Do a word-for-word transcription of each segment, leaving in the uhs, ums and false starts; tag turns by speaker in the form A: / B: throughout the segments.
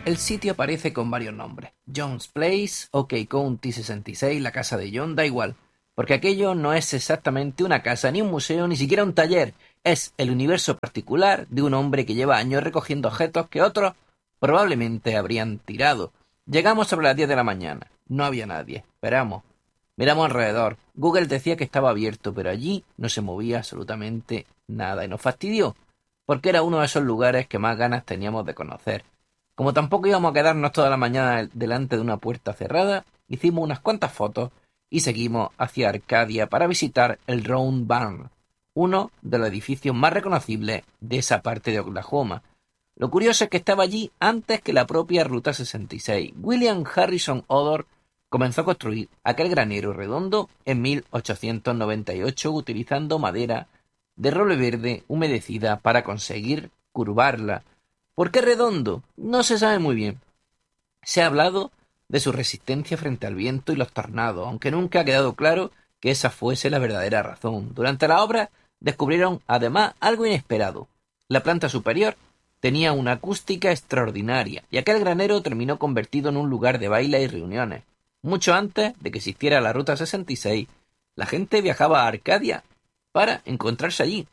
A: El sitio aparece con varios nombres. John's Place, OK County sesenta y seis, la casa de John, da igual. Porque aquello no es exactamente una casa, ni un museo, ni siquiera un taller. Es el universo particular de un hombre que lleva años recogiendo objetos que otros probablemente habrían tirado. Llegamos sobre las diez de la mañana. No había nadie. Esperamos. Miramos alrededor. Google decía que estaba abierto, pero allí no se movía absolutamente nada. Y nos fastidió, porque era uno de esos lugares que más ganas teníamos de conocer. Como tampoco íbamos a quedarnos toda la mañana delante de una puerta cerrada, hicimos unas cuantas fotos y seguimos hacia Arcadia para visitar el Round Barn, uno de los edificios más reconocibles de esa parte de Oklahoma. Lo curioso es que estaba allí antes que la propia Ruta sesenta y seis. William Harrison Odor comenzó a construir aquel granero redondo en mil ochocientos noventa y ocho utilizando madera de roble verde humedecida para conseguir curvarla. ¿Por qué redondo? No se sabe muy bien. Se ha hablado de su resistencia frente al viento y los tornados, aunque nunca ha quedado claro que esa fuese la verdadera razón. Durante la obra descubrieron además algo inesperado. La planta superior tenía una acústica extraordinaria y aquel granero terminó convertido en un lugar de baile y reuniones. Mucho antes de que existiera la Ruta sesenta y seis, la gente viajaba a Arcadia para encontrarse allí.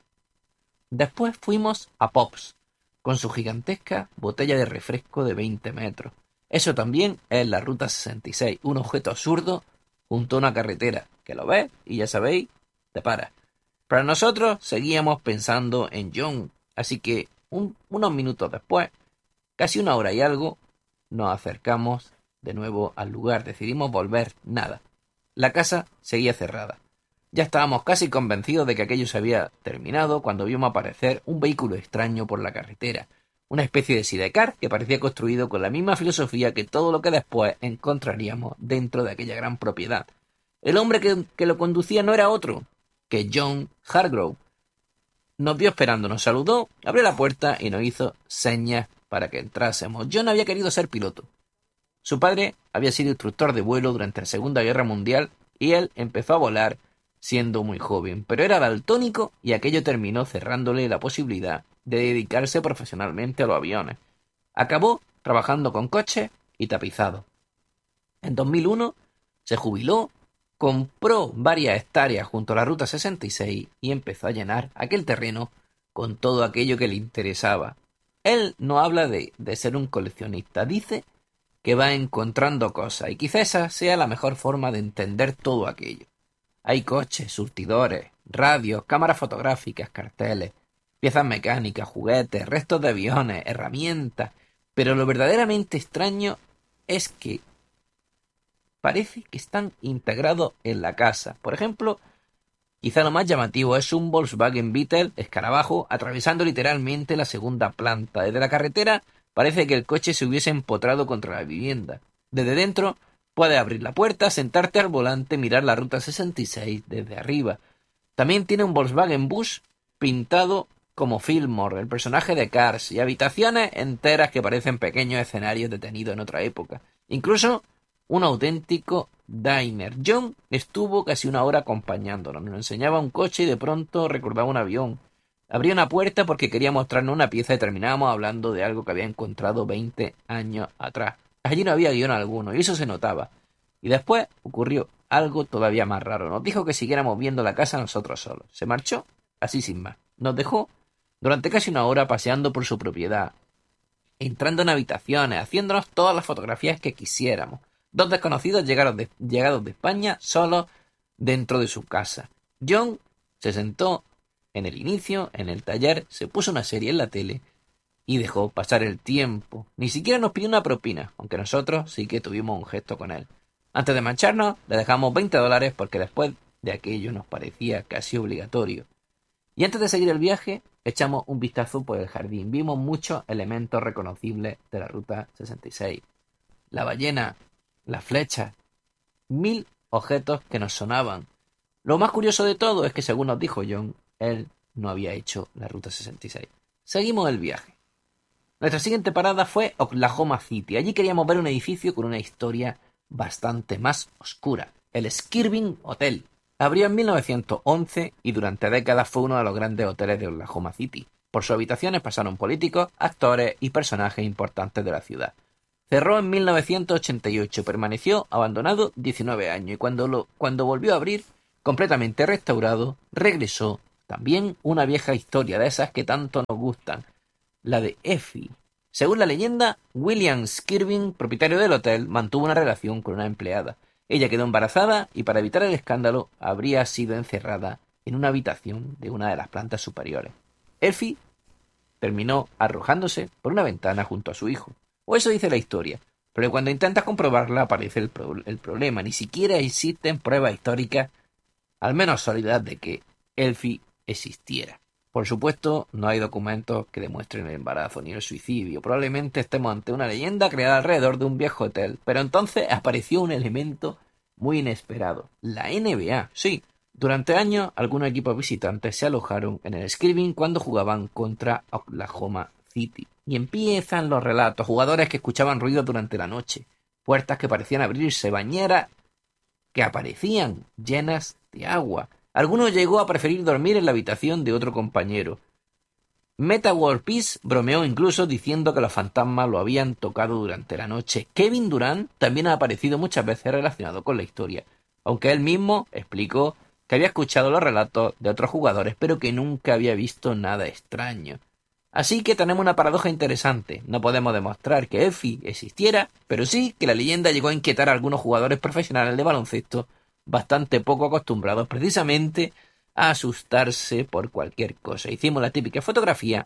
A: Después fuimos a Pops, con su gigantesca botella de refresco de veinte metros. Eso también es la Ruta sesenta y seis, un objeto absurdo junto a una carretera, que lo ves y ya sabéis, te paras. Para nosotros seguíamos pensando en John, así que un, unos minutos después, casi una hora y algo, nos acercamos de nuevo al lugar. Decidimos volver. Nada. La casa seguía cerrada. Ya estábamos casi convencidos de que aquello se había terminado cuando vimos aparecer un vehículo extraño por la carretera, una especie de sidecar que parecía construido con la misma filosofía que todo lo que después encontraríamos dentro de aquella gran propiedad. El hombre que, que lo conducía no era otro que John Hargrove. Nos vio esperando, nos saludó, abrió la puerta y nos hizo señas para que entrásemos. John había querido ser piloto. Su padre había sido instructor de vuelo durante la Segunda Guerra Mundial y él empezó a volar siendo muy joven, pero era daltónico y aquello terminó cerrándole la posibilidad de dedicarse profesionalmente a los aviones. Acabó trabajando con coches y tapizados. En dos mil uno se jubiló, compró varias hectáreas junto a la Ruta sesenta y seis y empezó a llenar aquel terreno con todo aquello que le interesaba. Él no habla de, de ser un coleccionista, dice que va encontrando cosas y quizá esa sea la mejor forma de entender todo aquello. Hay coches, surtidores, radios, cámaras fotográficas, carteles, piezas mecánicas, juguetes, restos de aviones, herramientas, pero lo verdaderamente extraño es que parece que están integrados en la casa. Por ejemplo, quizá lo más llamativo es un Volkswagen Beetle escarabajo atravesando literalmente la segunda planta. Desde la carretera parece que el coche se hubiese empotrado contra la vivienda. Desde dentro puedes abrir la puerta, sentarte al volante, mirar la Ruta sesenta y seis desde arriba. También tiene un Volkswagen Bus pintado como Fillmore, el personaje de Cars, y habitaciones enteras que parecen pequeños escenarios detenidos en otra época. Incluso un auténtico diner. John estuvo casi una hora acompañándonos. Nos enseñaba un coche y de pronto recordaba un avión. Abría una puerta porque quería mostrarnos una pieza y terminábamos hablando de algo que había encontrado veinte años atrás. Allí no había guión alguno y eso se notaba. Y después ocurrió algo todavía más raro. Nos dijo que siguiéramos viendo la casa nosotros solos. Se marchó así sin más. Nos dejó durante casi una hora paseando por su propiedad, entrando en habitaciones, haciéndonos todas las fotografías que quisiéramos. Dos desconocidos llegaron de, llegados de España solos dentro de su casa. John se sentó en el inicio, en el taller, se puso una serie en la tele y dejó pasar el tiempo. Ni siquiera nos pidió una propina, aunque nosotros sí que tuvimos un gesto con él. Antes de marcharnos, le dejamos veinte dólares porque después de aquello nos parecía casi obligatorio. Y antes de seguir el viaje, echamos un vistazo por el jardín. Vimos muchos elementos reconocibles de la Ruta sesenta y seis. La ballena, las flechas, mil objetos que nos sonaban. Lo más curioso de todo es que, según nos dijo John, él no había hecho la Ruta sesenta y seis. Seguimos el viaje. Nuestra siguiente parada fue Oklahoma City. Allí queríamos ver un edificio con una historia bastante más oscura, el Skirvin Hotel. Abrió en mil novecientos once y durante décadas fue uno de los grandes hoteles de Oklahoma City. Por sus habitaciones pasaron políticos, actores y personajes importantes de la ciudad. Cerró en mil novecientos ochenta y ocho, permaneció abandonado diecinueve años y cuando, lo, cuando volvió a abrir, completamente restaurado, regresó también una vieja historia de esas que tanto nos gustan, la de Effie. Según la leyenda, William Skirvin, propietario del hotel, mantuvo una relación con una empleada. Ella quedó embarazada y para evitar el escándalo habría sido encerrada en una habitación de una de las plantas superiores. Effie terminó arrojándose por una ventana junto a su hijo. O eso dice la historia, pero cuando intentas comprobarla aparece el, pro el problema. Ni siquiera existen pruebas históricas, al menos sólidas, de que Effie existiera. Por supuesto, no hay documentos que demuestren el embarazo ni el suicidio. Probablemente estemos ante una leyenda creada alrededor de un viejo hotel. Pero entonces apareció un elemento muy inesperado. La N B A, sí. Durante años, algunos equipos visitantes se alojaron en el Skirvin cuando jugaban contra Oklahoma City. Y empiezan los relatos. Jugadores que escuchaban ruidos durante la noche. Puertas que parecían abrirse. Bañeras que aparecían llenas de agua. Alguno llegó a preferir dormir en la habitación de otro compañero. Meta World Peace bromeó incluso diciendo que los fantasmas lo habían tocado durante la noche. Kevin Durant también ha aparecido muchas veces relacionado con la historia, aunque él mismo explicó que había escuchado los relatos de otros jugadores, pero que nunca había visto nada extraño. Así que tenemos una paradoja interesante. No podemos demostrar que Effie existiera, pero sí que la leyenda llegó a inquietar a algunos jugadores profesionales de baloncesto bastante poco acostumbrados precisamente a asustarse por cualquier cosa. Hicimos la típica fotografía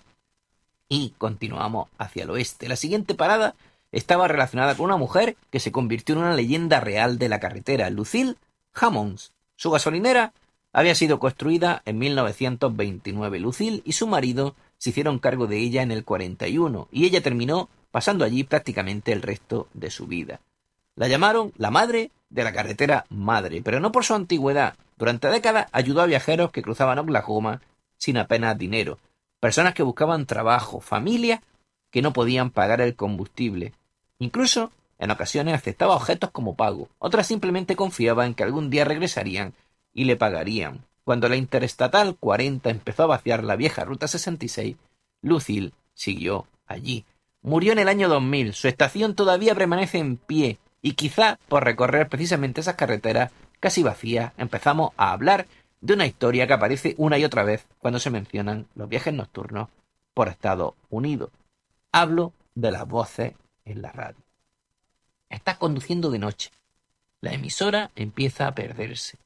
A: y continuamos hacia el oeste. La siguiente parada estaba relacionada con una mujer que se convirtió en una leyenda real de la carretera, Lucille Hammonds. Su gasolinera había sido construida en mil novecientos veintinueve. Lucille y su marido se hicieron cargo de ella en el cuarenta y uno y ella terminó pasando allí prácticamente el resto de su vida. La llamaron la madre de la carretera madre, pero no por su antigüedad. Durante décadas ayudó a viajeros que cruzaban Oklahoma sin apenas dinero, personas que buscaban trabajo, familias que no podían pagar el combustible. Incluso, en ocasiones, aceptaba objetos como pago. Otras simplemente confiaban en que algún día regresarían y le pagarían. Cuando la Interestatal cuarenta empezó a vaciar la vieja Ruta sesenta y seis, Lucille siguió allí. Murió en el año dos mil. Su estación todavía permanece en pie. Y quizá por recorrer precisamente esas carreteras casi vacías empezamos a hablar de una historia que aparece una y otra vez cuando se mencionan los viajes nocturnos por Estados Unidos. Hablo de las voces en la radio. Estás conduciendo de noche. La emisora empieza a perderse.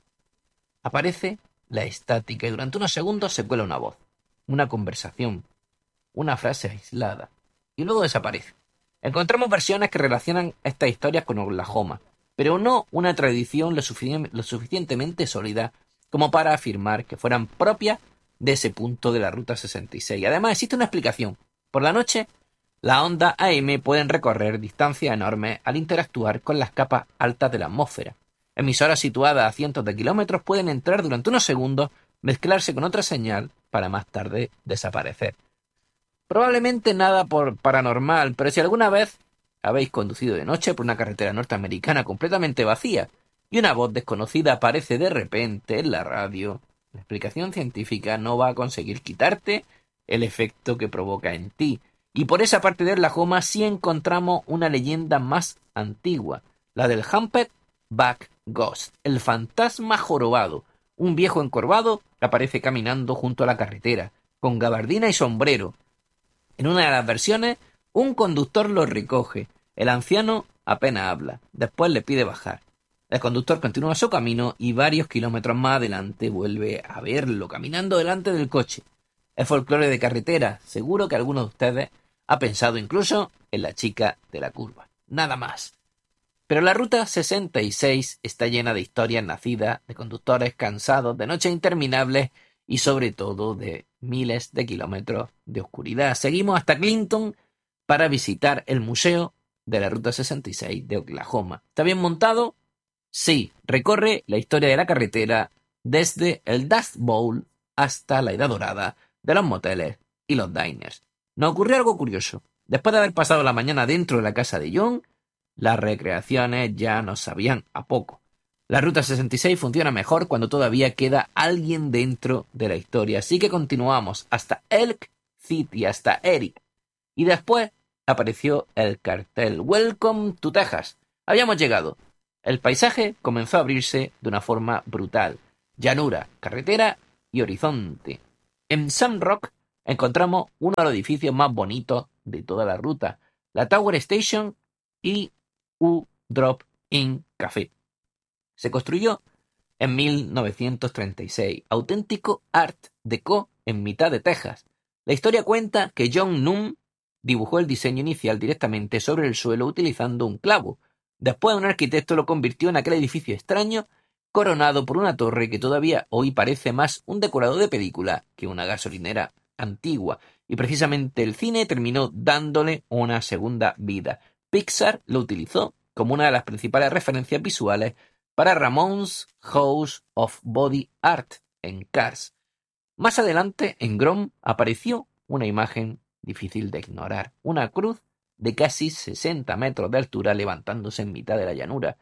A: Aparece la estática y durante unos segundos se cuela una voz, una conversación, una frase aislada y luego desaparece. Encontramos versiones que relacionan estas historias con Oklahoma, pero no una tradición lo, sufici- lo suficientemente sólida como para afirmar que fueran propias de ese punto de la Ruta sesenta y seis. Además, existe una explicación. Por la noche, las ondas A M pueden recorrer distancias enormes al interactuar con las capas altas de la atmósfera. Emisoras situadas a cientos de kilómetros pueden entrar durante unos segundos, mezclarse con otra señal para más tarde desaparecer. Probablemente nada por paranormal, pero si alguna vez habéis conducido de noche por una carretera norteamericana completamente vacía y una voz desconocida aparece de repente en la radio, la explicación científica no va a conseguir quitarte el efecto que provoca en ti. Y por esa parte de Oklahoma sí encontramos una leyenda más antigua, la del Humpback Ghost, el fantasma jorobado. Un viejo encorvado aparece caminando junto a la carretera, con gabardina y sombrero. En una de las versiones, un conductor lo recoge. El anciano apenas habla. Después le pide bajar. El conductor continúa su camino y varios kilómetros más adelante vuelve a verlo caminando delante del coche. Es folclore de carretera. Seguro que alguno de ustedes ha pensado incluso en la chica de la curva. Nada más. Pero la Ruta sesenta y seis está llena de historias nacidas, de conductores cansados, de noches interminables y sobre todo de miles de kilómetros de oscuridad. Seguimos hasta Clinton para visitar el Museo de la Ruta sesenta y seis de Oklahoma. ¿Está bien montado? Sí, recorre la historia de la carretera desde el Dust Bowl hasta la Edad Dorada de los moteles y los diners. Nos ocurrió algo curioso. Después de haber pasado la mañana dentro de la casa de John, las recreaciones ya nos sabían a poco. La Ruta sesenta y seis funciona mejor cuando todavía queda alguien dentro de la historia, así que continuamos hasta Elk City, hasta Eric, y después apareció el cartel Welcome to Texas. Habíamos llegado. El paisaje comenzó a abrirse de una forma brutal. Llanura, carretera y horizonte. En Sun Rock encontramos uno de los edificios más bonitos de toda la ruta, la Tower Station y U Drop-In Café. Se construyó en mil novecientos treinta y seis, auténtico Art Deco en mitad de Texas. La historia cuenta que John Nunn dibujó el diseño inicial directamente sobre el suelo utilizando un clavo. Después un arquitecto lo convirtió en aquel edificio extraño, coronado por una torre que todavía hoy parece más un decorado de película que una gasolinera antigua, y precisamente el cine terminó dándole una segunda vida. Pixar lo utilizó como una de las principales referencias visuales para Ramones House of Body Art en Cars. Más adelante, en Grom, apareció una imagen difícil de ignorar, una cruz de casi sesenta metros de altura levantándose en mitad de la llanura.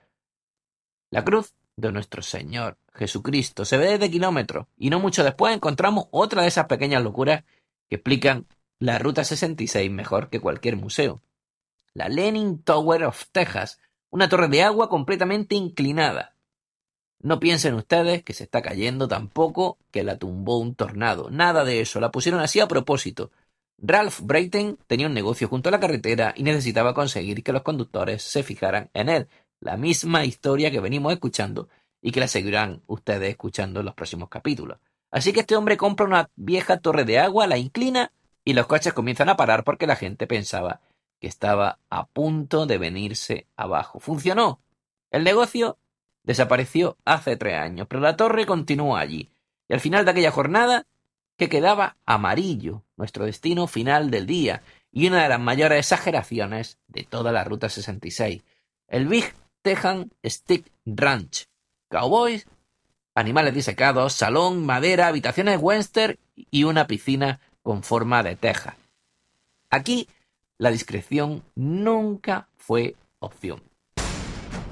A: La cruz de nuestro Señor Jesucristo se ve desde kilómetros, y no mucho después encontramos otra de esas pequeñas locuras que explican la Ruta sesenta y seis mejor que cualquier museo. La Leaning Tower of Texas, una torre de agua completamente inclinada. No piensen ustedes que se está cayendo, tampoco que la tumbó un tornado. Nada de eso, la pusieron así a propósito. Ralph Brayton tenía un negocio junto a la carretera y necesitaba conseguir que los conductores se fijaran en él. La misma historia que venimos escuchando y que la seguirán ustedes escuchando en los próximos capítulos. Así que este hombre compra una vieja torre de agua, la inclina y los coches comienzan a parar porque la gente pensaba que estaba a punto de venirse abajo. Funcionó. El negocio desapareció hace tres años, pero la torre continuó allí. Y al final de aquella jornada, que quedaba amarillo, nuestro destino final del día, y una de las mayores exageraciones de toda la Ruta sesenta y seis. El Big Tejan Stick Ranch. Cowboys, animales disecados, salón, madera, habitaciones western y una piscina con forma de teja. Aquí, la discreción nunca fue opción.